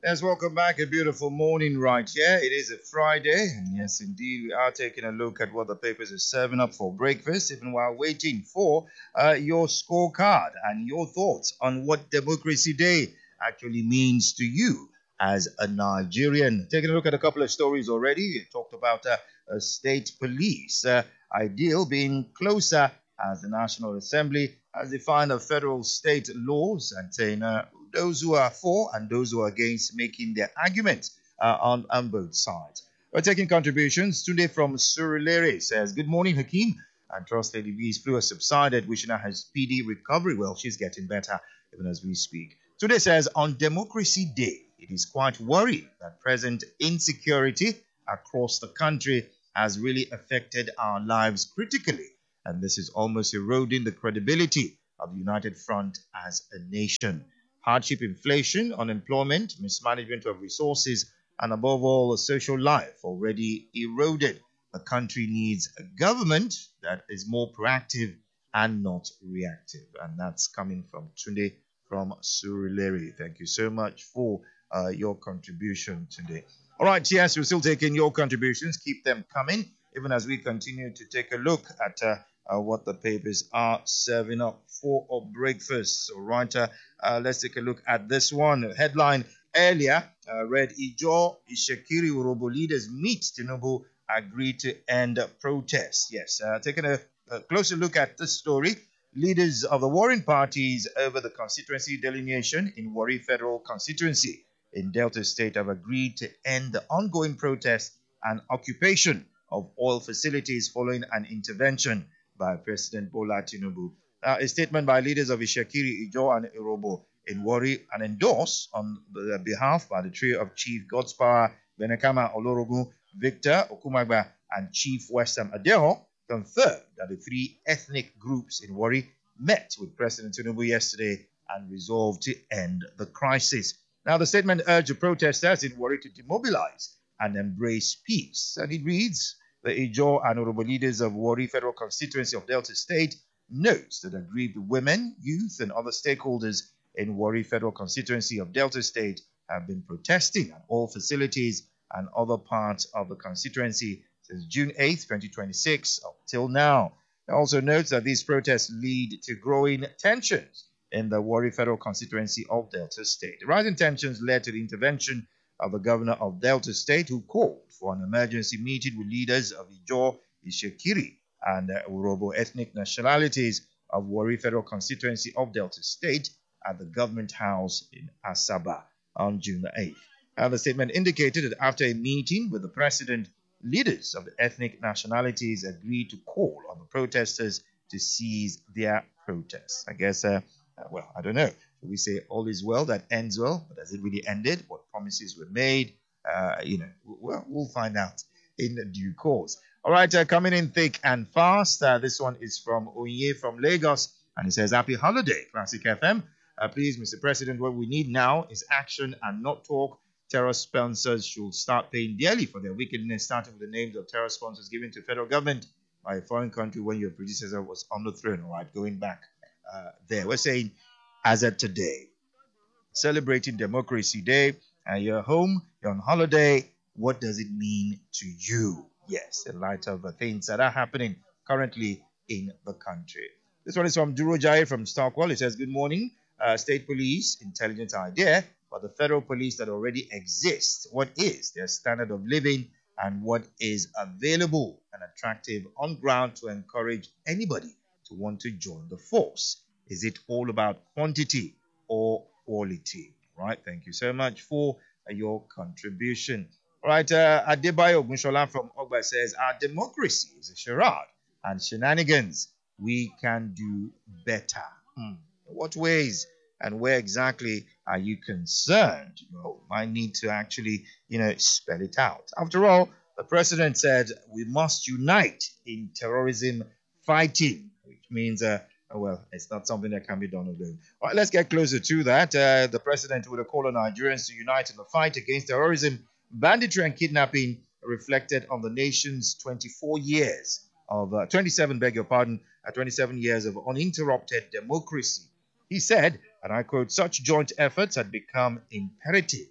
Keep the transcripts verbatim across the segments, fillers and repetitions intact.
Yes, welcome back. A beautiful morning right here. It is a Friday, and yes, indeed, we are taking a look at what the papers are serving up for breakfast, even while waiting for uh, your scorecard and your thoughts on what Democracy Day actually means to you as a Nigerian. Taking a look at a couple of stories already. We talked about uh, uh, state police, uh, ideal being closer as the National Assembly has defined the federal state laws and saying uh, those who are for and those who are against making their argument uh, on, on both sides. We're taking contributions today from Surulere. Says, good morning, Hakeem. And Trust Lady V's flu has subsided, wishing her her speedy recovery. Well, she's getting better even as we speak. Today says, on Democracy Day, it is quite worrying that present insecurity across the country has really affected our lives critically. And this is almost eroding the credibility of the United Front as a nation. Hardship, inflation, unemployment, mismanagement of resources, and above all, the social life already eroded. The country needs a government that is more proactive and not reactive. And that's coming from Tunde from Surulere. Thank you so much for uh, your contribution today. All right, yes, we're still taking your contributions. Keep them coming, even as we continue to take a look at uh, uh, what the papers are serving up for our breakfast. So, right, uh, uh, let's take a look at this one. Headline earlier uh, read, Ijo Ishekiri Urobo leaders meet Tinubu, agree to end protests. Yes, uh, taking a, a closer look at this story. Leaders of the warring parties over the constituency delineation in Warri Federal Constituency in Delta State have agreed to end the ongoing protest and occupation of oil facilities following an intervention by President Bola Tinubu. Now, a statement by leaders of Ishekiri, Ijo, and Urobo in Warri and endorsed on the behalf by the trio of Chief Godspower Benekama Olorogun, Victor Okumagba, and Chief Westham Adeho confirmed that the three ethnic groups in Warri met with President Tinubu yesterday and resolved to end the crisis. Now, the statement urged the protesters in Warri to demobilize and embrace peace. And it reads, the Ijo and Urobo leaders of Warri Federal Constituency of Delta State notes that aggrieved women, youth, and other stakeholders in Warri Federal Constituency of Delta State have been protesting at all facilities and other parts of the constituency since June eighth, twenty twenty-six, up till now. It also notes that these protests lead to growing tensions in the Warri Federal Constituency of Delta State. The rising tensions led to the intervention of the governor of Delta State, who called for an emergency meeting with leaders of Ijo, Ishekiri, and uh, Urobo ethnic nationalities of Warri Federal Constituency of Delta State at the government house in Asaba on June eighth. And the statement indicated that after a meeting with the president, leaders of the ethnic nationalities agreed to call on the protesters to cease their protests. I guess, uh, uh, well, I don't know. Should we say all is well that ends well? But has it really ended? What promises were made? Uh, you know, well, we'll find out in due course. All right, uh, coming in thick and fast. Uh, this one is from Onye from Lagos, and it says, Happy holiday, Classic F M. Uh, please, Mister President, what we need now is action and not talk. Terror sponsors should start paying dearly for their wickedness, starting with the names of terror sponsors given to federal government by a foreign country when your predecessor was on the throne. All right, going back uh, there. We're saying, as of today, celebrating Democracy Day, and you're home, you're on holiday. What does it mean to you? Yes, in light of the things that are happening currently in the country. This one is from Duro Jai from Stockwell. It says, good morning, uh, State Police, intelligent idea, but the federal police that already exists, what is their standard of living and what is available and attractive on ground to encourage anybody to want to join the force? Is it all about quantity or quality? Right. Thank you so much for uh, your contribution. All right. Uh, Adebayo Gunshola from Ogba says, our democracy is a charade and shenanigans. We can do better. Hmm. What ways and where exactly are you concerned? Well, might need to actually, you know, spell it out. After all, the president said we must unite in terrorism fighting, which means, uh, well, it's not something that can be done alone. All right, let's get closer to that. Uh, the president would have called on Nigerians to unite in the fight against terrorism, banditry, and kidnapping, reflected on the nation's twenty-four years of, uh, twenty-seven, beg your pardon, uh, twenty-seven years of uninterrupted democracy. He said, and I quote, such joint efforts had become imperative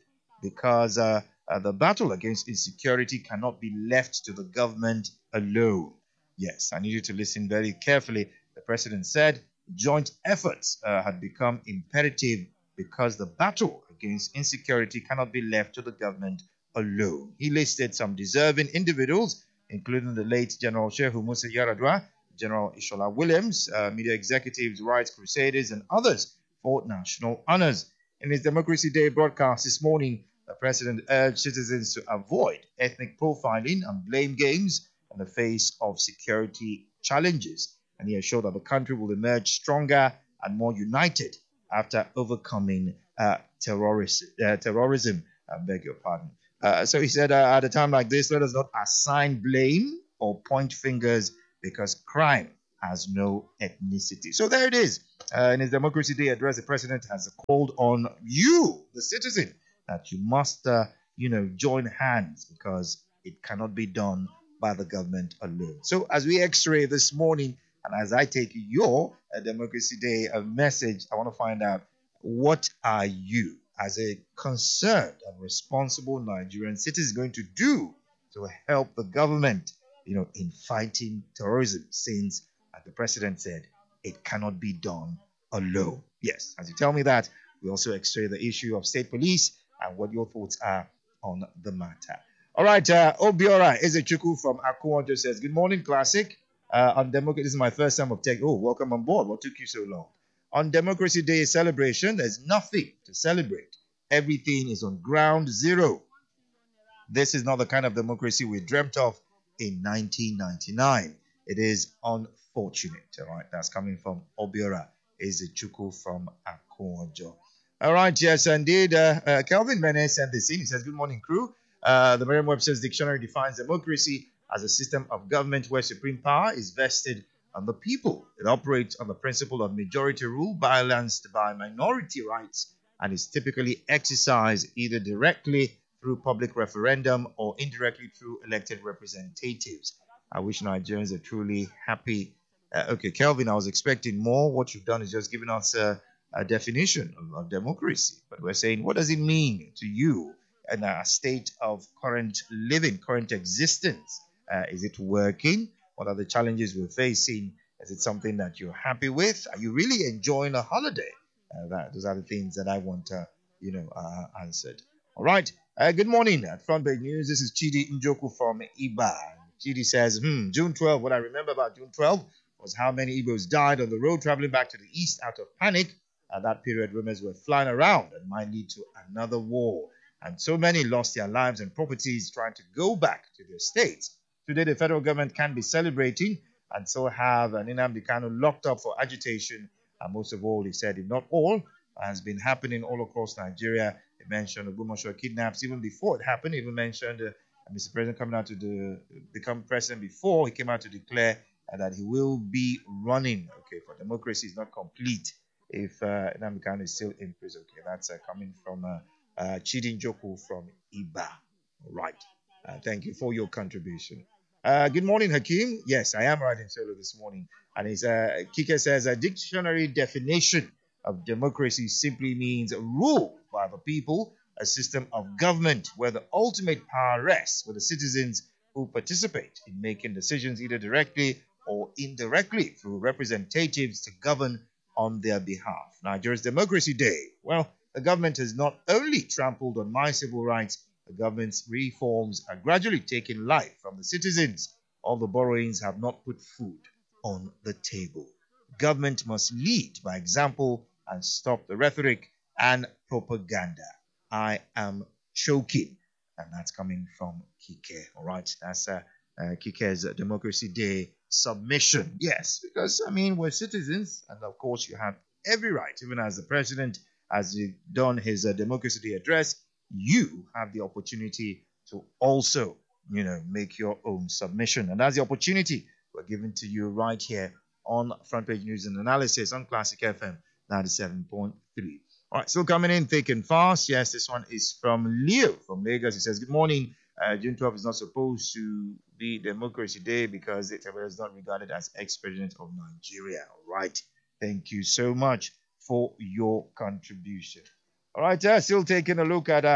because uh, uh, the battle against insecurity cannot be left to the government alone. Yes, I need you to listen very carefully. The president said joint efforts uh, had become imperative because the battle against insecurity cannot be left to the government alone. He listed some deserving individuals, including the late General Shehu Musa Yaradua, General Ishola Williams, uh, media executives, rights crusaders, and others for national honors. In his Democracy Day broadcast this morning, the president urged citizens to avoid ethnic profiling and blame games in the face of security challenges. And he assured that the country will emerge stronger and more united after overcoming uh, terrorist, uh, terrorism. I beg your pardon. Uh, so he said, uh, at a time like this, let us not assign blame or point fingers because crime has no ethnicity. So there it is. Uh, in his Democracy Day address, the president has called on you, the citizen, that you must, uh, you know, join hands because it cannot be done by the government alone. So as we x-ray this morning, and as I take your uh, Democracy Day uh, message, I want to find out, what are you, as a concerned and responsible Nigerian citizen, going to do to help the government, you know, in fighting terrorism, since, as the president said, it cannot be done alone? Yes, as you tell me that, we also x-ray the issue of state police and what your thoughts are on the matter. All right, uh, Obiora Ezechuku from Akuonjo says, good morning, Classic. Uh, on Democracy, this is my first time of taking. Oh, welcome on board. What took you so long? On Democracy Day celebration, there's nothing to celebrate. Everything is on ground zero. This is not the kind of democracy we dreamt of in nineteen ninety-nine. It is unfortunate. All right, that's coming from Obiora Ezechuku from Akuonjo. All right, yes, indeed. Uh, uh, Kelvin Mene sent this in. He says, good morning, crew. Uh, the Merriam-Webster's dictionary defines democracy as a system of government where supreme power is vested on the people. It operates on the principle of majority rule balanced by minority rights and is typically exercised either directly through public referendum or indirectly through elected representatives. I wish Nigerians are truly happy. Uh, okay, Kelvin, I was expecting more. What you've done is just giving us a, a definition of, of democracy. But we're saying, what does it mean to you in a state of current living, current existence? Uh, is it working? What are the challenges we're facing? Is it something that you're happy with? Are you really enjoying a holiday? Uh, that, those are the things that I want, uh, you know, uh, answered. All right. Uh, good morning at Front Page News. This is Chidi Njoku from Iba. Chidi says, hmm, June twelfth, what I remember about June twelfth was how many Igbos died on the road traveling back to the east out of panic. At that period, rumors were flying around and might lead to another war. And so many lost their lives and properties trying to go back to their states. Today, the federal government can be celebrating and so have an Nnamdi Kanu locked up for agitation. And most of all, he said, if not all, has been happening all across Nigeria. He mentioned Ogbomoso kidnaps even before it happened. He even mentioned uh, Mister President coming out to the, become president before he came out to declare uh, that he will be running. Okay, for democracy is not complete if uh, Nnamdi Kanu is still in prison. Okay, that's uh, coming from uh, uh, Chidi Njoku from Iba. Right. Uh, thank you for your contribution. Uh, good morning, Hakeem. Yes, I am writing solo this morning. And his, uh, Kike says a dictionary definition of democracy simply means rule by the people, a system of government where the ultimate power rests with the citizens who participate in making decisions either directly or indirectly through representatives to govern on their behalf. Nigeria's Democracy Day. Well, the government has not only trampled on my civil rights, the government's reforms are gradually taking life from the citizens. All the borrowings have not put food on the table. Government must lead by example and stop the rhetoric and propaganda. I am choking. And that's coming from Kike. All right, that's uh, uh, Kike's uh, Democracy Day submission. Yes, because, I mean, we're citizens. And, of course, you have every right, even as the president has done his uh, Democracy Day address, you have the opportunity to also, you know, make your own submission. And that's the opportunity we're giving to you right here on Front Page News and Analysis on Classic F M ninety-seven point three. All right, still coming in thick and fast. Yes, this one is from Leo from Lagos. He says, good morning. Uh, June twelfth is not supposed to be Democracy Day because it is not regarded as ex-president of Nigeria. All right. Thank you so much for your contribution. All right, uh, still taking a look at uh,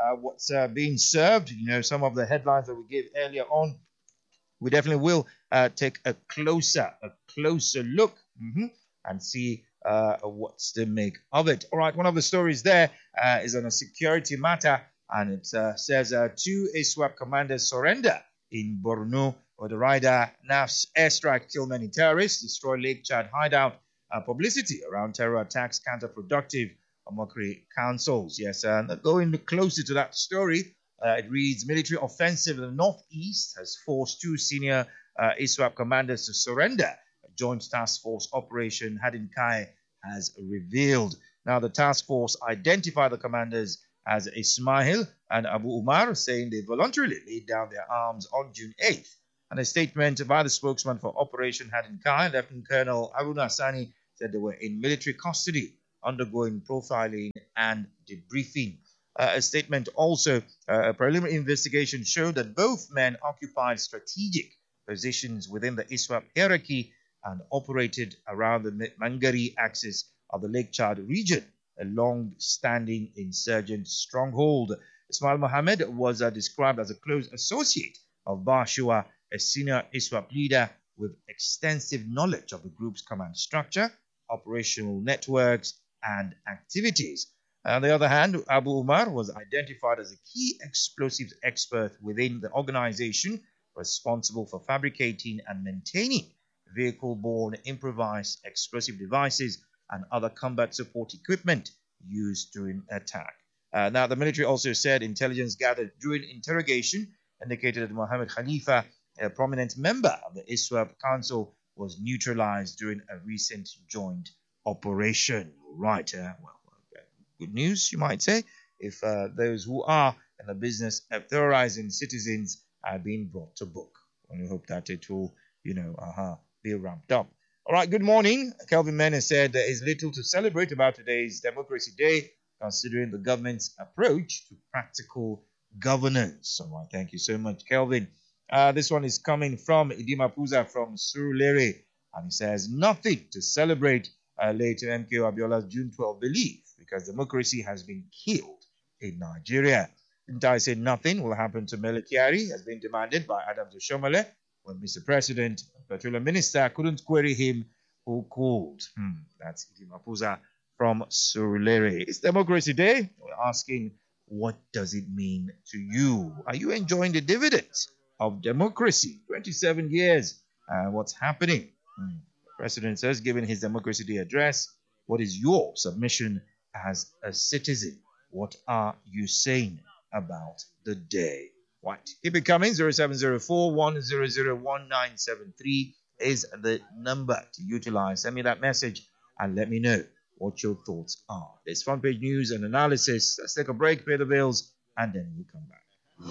uh, what's uh, being served. You know, some of the headlines that we gave earlier on. We definitely will uh, take a closer, a closer look mm-hmm, and see uh, what's the make of it. All right, one of the stories there uh, is on a security matter, and it uh, says uh, two ISWAP commanders surrender in Borno, or the Rider Naf's airstrike killed many terrorists, destroy Lake Chad hideout. Uh, publicity around terror attacks counterproductive, Omokri counsels. Yes, and uh, going closer to that story. Uh, it reads, military offensive in the northeast has forced two senior uh, ISWAP commanders to surrender. A joint task force operation Hadinkai has revealed. Now, the task force identified the commanders as Ismail and Abu Umar, saying they voluntarily laid down their arms on June eighth. And a statement by the spokesman for Operation Hadinkai, Lieutenant Colonel Abu Nassani, said they were in military custody, undergoing profiling and debriefing. Uh, a statement also, uh, a preliminary investigation showed that both men occupied strategic positions within the ISWAP hierarchy and operated around the Mangari axis of the Lake Chad region, a long-standing insurgent stronghold. Ismail Mohammed was uh, described as a close associate of Bashua, a senior ISWAP leader with extensive knowledge of the group's command structure, operational networks, and activities. On the other hand, Abu Umar was identified as a key explosives expert within the organization, responsible for fabricating and maintaining vehicle-borne improvised explosive devices and other combat support equipment used during attack. Uh, now, the military also said intelligence gathered during interrogation indicated that Mohammed Khalifa, a prominent member of the ISWAP Council, was neutralized during a recent joint operation. Right, uh, well. Good news, you might say, if uh, those who are in the business of terrorizing citizens are being brought to book. And we hope that it will, you know, uh-huh, be ramped up. All right, good morning. Kelvin Mena said there is little to celebrate about today's Democracy Day, considering the government's approach to practical governance. All right, thank you so much, Kelvin. Uh, this one is coming from Idima Puza from Surulere, and he says, nothing to celebrate uh, later M K O Abiola's June twelfth belief, because democracy has been killed in Nigeria. Didn't I say nothing will happen to Mele Kyari, has been demanded by Adams Oshomole when Mister President, Petroleum Minister, couldn't query him who called. Hmm, that's Idima Puza from Surulere. It's Democracy Day. We're asking, what does it mean to you? Are you enjoying the dividends of democracy? twenty-seven years. Uh, what's happening? Hmm. The President says, given his Democracy Day address, what is your submission as a citizen? What are you saying about the day? Right. Keep it coming. zero seven zero four, one zero zero, one nine seven three is the number to utilize. Send me that message and let me know what your thoughts are. There's front page news and analysis. Let's take a break, pay the bills, and then we'll come back.